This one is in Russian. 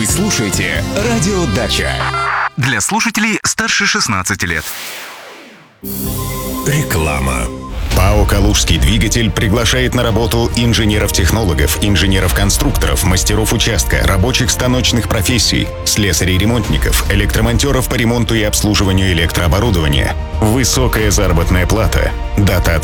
Вы слушаете «Радио Дача». Для слушателей старше 16 лет. Реклама. ПАО «Калужский двигатель» приглашает на работу инженеров-технологов, инженеров-конструкторов, мастеров участка, рабочих станочных профессий, слесарей-ремонтников, электромонтеров по ремонту и обслуживанию электрооборудования. Высокая заработная плата. Дата